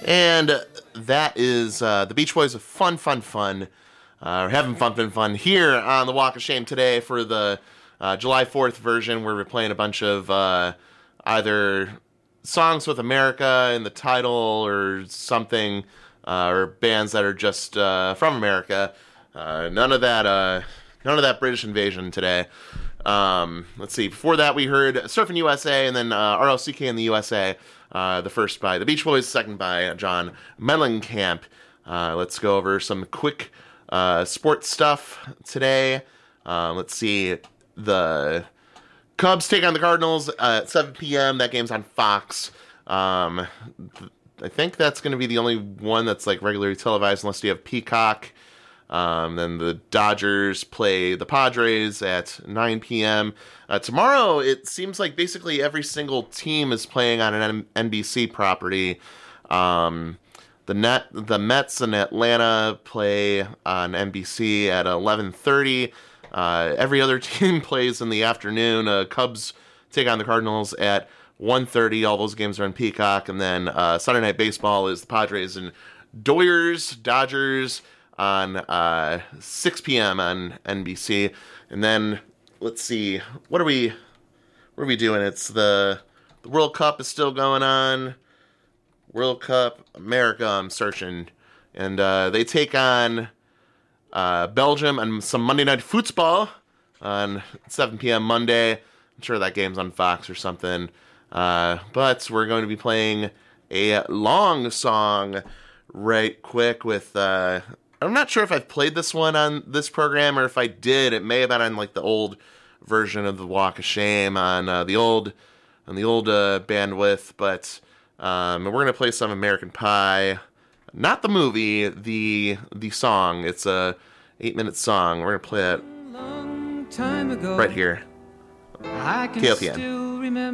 And that is the Beach Boys with Fun, Fun, Fun. We're having fun here on the Walk of Shame today for the July 4th version, where we're playing a bunch of either songs with America in the title or something, or bands that are just from America. None of that British invasion today. Let's see. Before that, we heard Surfing USA and then RLCK in the USA. The first by the Beach Boys, second by John Mellencamp. Let's go over some quick sports stuff today. Let's see. The Cubs take on the Cardinals at 7 p.m. That game's on Fox. I think that's going to be the only one that's like regularly televised unless you have Peacock. Then the Dodgers play the Padres at 9 p.m. Tomorrow, it seems like basically every single team is playing on an NBC property. The Mets in Atlanta play on NBC at 11:30. Every other team plays in the afternoon. Cubs take on the Cardinals at 1:30. All those games are on Peacock. And then Sunday Night Baseball is the Padres and Dodgers on 6 p.m. on NBC. And then let's see, what are we doing? It's the World Cup is still going on. World Cup America, I'm searching, and they take on Belgium and some Monday Night Football on 7 p.m. Monday. I'm sure that game's on Fox or something. But we're going to be playing a long song right quick with I'm not sure if I've played this one on this program, or if I did, it may have been on like the old version of the Walk of Shame on the old bandwidth. But we're gonna play some American Pie, not the movie, the song. It's a 8-minute song. We're gonna play it Long time ago, right here. I can KLPN. still remember